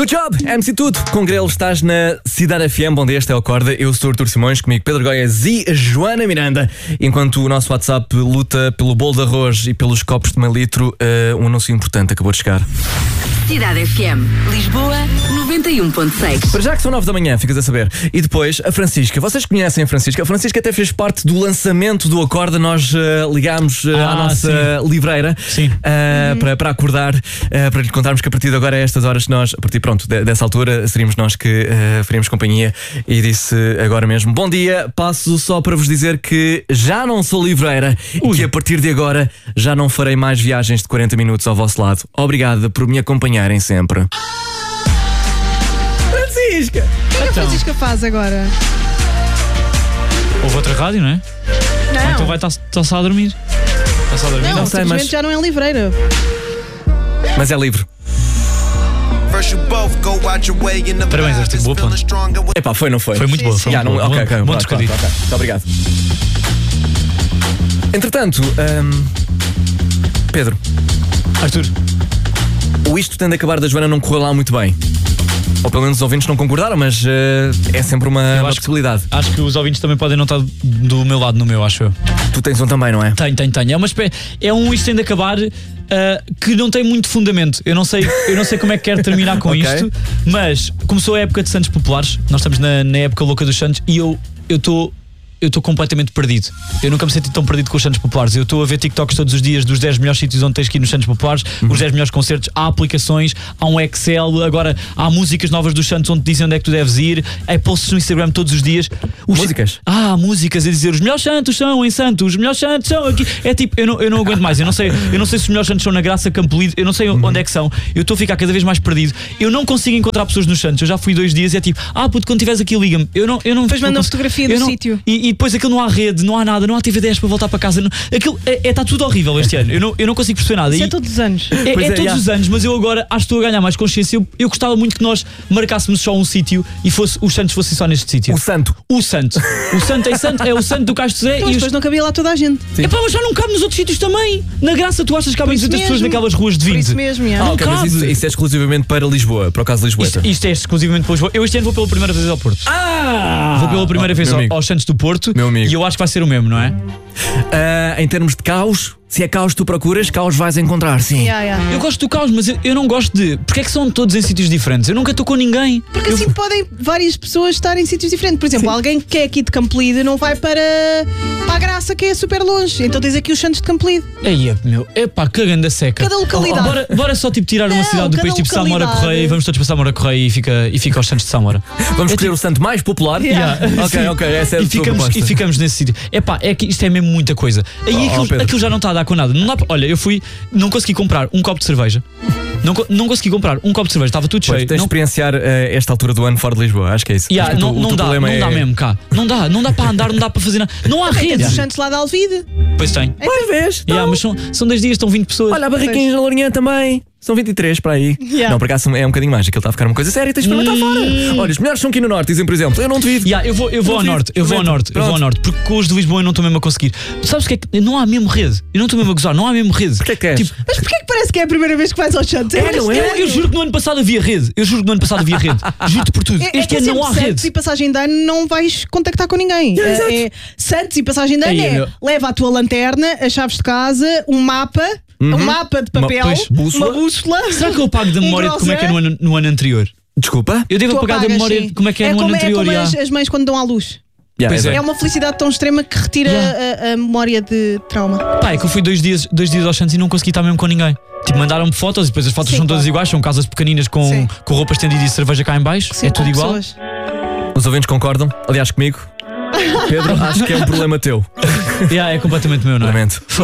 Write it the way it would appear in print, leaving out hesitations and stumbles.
Good job, MC Tudo. Com Grelo estás na Cidade FM. Bom dia, este é o Acorda. Eu sou o Artur Simões, comigo Pedro Goiás e Joana Miranda. Enquanto o nosso WhatsApp luta pelo bolo de arroz e pelos copos de meio litro, um anúncio importante acabou de chegar. Cidade FM, Lisboa, 91.6. Para já que são 9 da manhã, ficas a saber. E depois, a Francisca. Vocês conhecem a Francisca? A Francisca até fez parte do lançamento do Acorda. Nós ligámos à nossa livreira para acordar, para lhe contarmos que a partir de agora, a estas horas, nós, a partir dessa altura, seríamos nós que faríamos companhia. E disse agora mesmo: bom dia, passo só para vos dizer que já não sou livreira e que a partir de agora já não farei mais viagens de 40 minutos ao vosso lado. Obrigada por me acompanharem sempre. Francisca! O que a Francisca faz agora? Houve outra rádio, não é? Não. Então vai estar só a dormir. Está só a dormir. Não, sei, simplesmente mas- já não é livreira. Mas é livre. Parabéns, Artur, boa ponte. Epá, foi, não foi? Foi muito boa. Foi Já, muito não, boa. ok, Bom pronto, trocadilho. ok. Muito obrigado. Entretanto, Pedro, Artur, o isto tende a acabar da Joana não correu lá muito bem. Ou pelo menos os ouvintes não concordaram, mas é sempre uma acho que- possibilidade. acho que os ouvintes também podem não estar do meu lado, no meu, acho eu. Tu tens um também, não é? Tenho. É um isto tem de acabar que não tem muito fundamento. Eu não sei como é que quero terminar com Ok. isto, mas começou a época de Santos Populares. Nós estamos na época louca dos Santos e eu estou completamente perdido. Eu nunca me senti tão perdido com os Santos Populares. Eu estou a ver TikToks todos os dias dos 10 melhores sítios onde tens que ir nos Santos Populares, os 10 melhores concertos. Há aplicações, há um Excel, agora há músicas novas dos Santos onde dizem onde é que tu deves ir. Há posts no Instagram todos os dias. Músicas? Músicas a dizer os melhores Santos são em Santos, os melhores Santos são aqui. É tipo, eu não aguento mais. Eu não sei se os melhores Santos são na Graça, Campolide, eu não sei onde é que são. Eu estou a ficar cada vez mais perdido. Eu não consigo encontrar pessoas nos Santos. Eu já fui 2 dias e é tipo, puto, quando estiveres aqui liga-me. Eu não Depois manda não uma fotografia do eu não- sítio. E depois aquilo não há rede, não há nada, não há TV10 para voltar para casa. Aquilo está tudo horrível este ano. Eu não consigo perceber nada. Isso E- é todos os anos. Pois é é, todos já. os anos, mas eu agora acho que estou a ganhar mais consciência. Eu gostava muito que nós marcássemos só um sítio e os Santos fossem só neste sítio. O Santo. O Santo é o Santo do Castro Zé. Mas depois não cabia lá toda a gente. Epá, mas já não cabe nos outros sítios também. Na Graça, tu achas que cabem Por isso 200 pessoas mesmo. naquelas ruas de Por 20? isso mesmo, já. Não Ok, mas cabe. isso é exclusivamente para Lisboa, para o caso de Lisboa. Isto é exclusivamente para Lisboa. Eu este ano vou pela primeira vez ao Porto. Vou pela primeira vez meu amigo. aos Santos do Porto. Meu amigo. E eu acho que vai ser o mesmo, não é? Em termos de caos, se é caos que tu procuras, caos vais encontrar, sim. Eu gosto do caos, mas eu não gosto de. Porque é que são todos em sítios diferentes? Eu nunca estou com ninguém. Porque assim podem várias pessoas estar em sítios diferentes. Por exemplo, alguém que é aqui de Campolide não vai para a Graça, que é super longe. Então tens aqui os Santos de Campolide. Aí, meu, epá, cagando da seca. Cada localidade. Bora só tipo tirar uma Não, cidade do cada país, tipo Samora localidade. Correia, e vamos todos para Samora Correia e fica aos Santos de Samora. Vamos escolher o santo mais popular. Yeah. Ok, essa é a tua proposta. E ficamos nesse sítio. Epá, é que isto é mesmo muita coisa. Aí Pedro. aquilo já não está a dar com nada. Não dá olha, eu fui, não consegui comprar um copo de cerveja. Não consegui comprar um copo de cerveja, estava tudo Pois, cheio. tens de Não, experienciar esta altura do ano fora de Lisboa, acho que é isso. yeah, Acho que não dá, problema não dá mesmo cá. Não dá para andar, não dá para fazer nada. Não há Tens rede. os Santos lá de Alvide. Pois tem. Pois vês, Yeah, mas são 10 dias, estão 20 pessoas. olha, a barraquinha da Lourinhã também. São 23 para aí. Yeah. Não, por acaso é um bocadinho mais. Aquilo está a ficar uma coisa séria. Tens de experimentar fora. Olha, os melhores são aqui no Norte, dizem, por exemplo. Eu não devido. Yeah, eu vou ao norte, eu vou ao norte, porque com os de Lisboa eu não estou mesmo a conseguir. Sabes o que é que não há mesmo rede? Eu não estou mesmo a gozar, não há mesmo rede. Porquê que és? Tipo, Mas porquê que parece que é a primeira vez que vais aos Santos? não é? eu juro que no ano passado havia rede. Juro-te por tudo. Este ano não há Santos rede. e passagem de ano não vais contactar com ninguém. Santos e passagem de ano Aí, é meu. leva a tua lanterna, as chaves de casa, um mapa de papel, bússola. uma bússola. Será que eu apago da memória de como é que é no ano anterior? Desculpa? Eu devo Tu apagar da apagas, memória sim. de como é que é no ano como, anterior. É como já. as mães quando dão à luz. Pois é. É uma felicidade tão extrema que retira a memória de trauma. Pá, é que eu fui 2 dias aos Santos e não consegui estar mesmo com ninguém. Tipo, mandaram-me fotos e depois as fotos Sim, são todas claro. iguais, são casas pequeninas Sim. com roupa estendida e cerveja cá em baixo. Sim, É tudo com igual. pessoas. Os ouvintes concordam? Aliás, comigo. Pedro, acho que é um problema teu. É completamente meu, não é? Lamento.